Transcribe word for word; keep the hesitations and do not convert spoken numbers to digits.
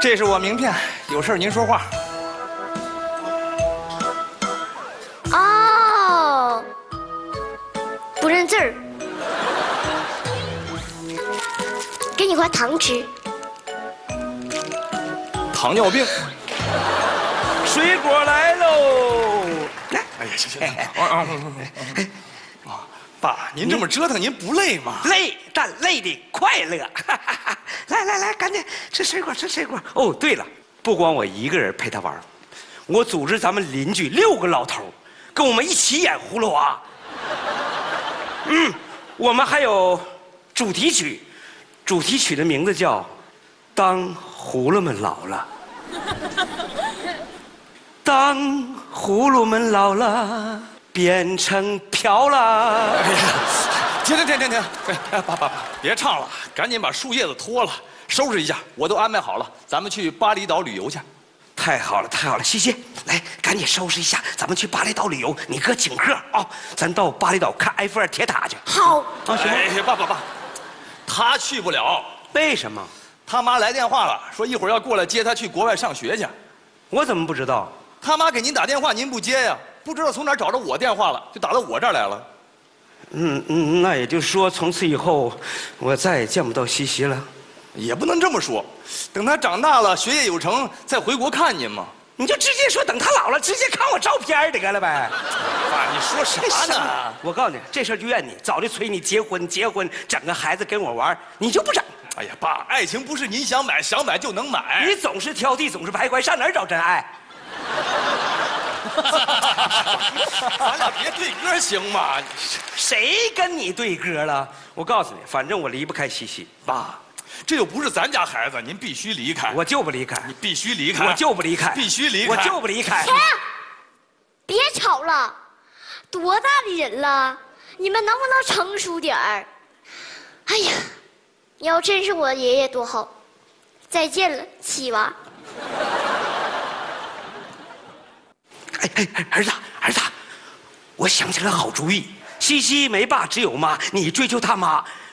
这是我名片，有事您说话。 哦，不认字儿，给你块糖吃。 糖尿病。水果来喽！来，哎呀，行行行，啊啊！啊，爸，您这么折腾，您不累吗？ 累，但累的快乐。来来来，赶紧吃水果，吃水果。哦，对了，不光我一个人陪他玩，我组织咱们邻居六个老头，跟我们一起演葫芦娃。嗯，我们还有主题曲，主题曲的名字叫《当葫芦们老了》。当葫芦们老了，变成瓢了。 哎呀，停停停停停！哎，爸爸爸，别唱了，赶紧把树叶子脱了，收拾一下，我都安排好了，咱们去巴厘岛旅游去。 太好了，太好了，西西，来，赶紧收拾一下，咱们去巴厘岛旅游。你哥请客啊、哦，咱到巴厘岛看埃菲尔铁塔去。 好啊，行。哎，爸爸爸，他去不了。 为什么？ 他妈来电话了，说一会儿要过来接他去国外上学去。 我怎么不知道？ 他妈给您打电话，您不接呀？不知道从哪儿找着我电话了，就打到我这儿来了。 嗯嗯，那也就是说，从此以后，我再也见不到西西了。 也不能这么说，等他长大了，学业有成，再回国看您嘛。 你就直接说，等他老了，直接看我照片得了呗。 爸，你说啥呢？ 我告诉你，这事儿就怨你，早就催你结婚，结婚，整个孩子跟我玩，你就不整。 哎呀，爸，爱情不是您想买想买就能买。 你总是挑剔，总是排怪，上哪儿找真爱？ 咱俩别对歌行吗？ 谁跟你对歌了？我告诉你，反正我离不开西西。 爸，这又不是咱家孩子，您必须离开。 我就不离开。 你必须离开。 我就不离开。 必须离开。 我就不离开。 停！别吵了，多大的人了，你们能不能成熟点儿？哎呀，你要真是我爷爷多好！再见了，七娃。 哎哎，儿子儿子，我想起了好主意。西西没爸只有妈，你追求他妈，